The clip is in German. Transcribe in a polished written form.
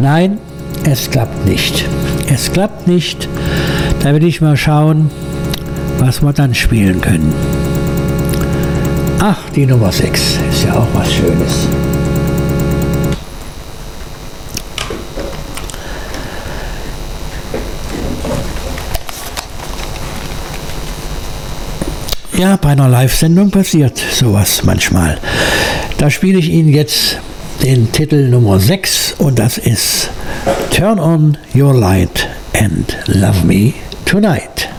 Nein, es klappt nicht. Es klappt nicht. Da will ich mal schauen, was wir dann spielen können. Ach, die Nummer 6 ist ja auch was Schönes. Ja, bei einer Live-Sendung passiert sowas manchmal. Da spiele ich Ihnen jetzt den Titel Nummer 6 und das ist Turn on your light and love me tonight.